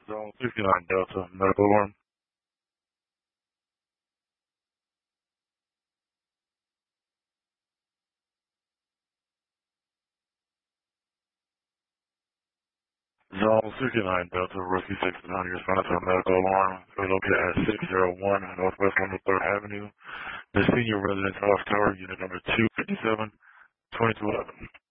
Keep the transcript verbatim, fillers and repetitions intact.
Zone sixty-nine Delta, medical alarm. Zone sixty-nine Delta, Rookie sixty-nine, you're responding to a medical alarm. We're located at six oh one Northwest one hundred third Avenue, the senior residence house tower, unit number two fifty-seven, twenty-two eleven.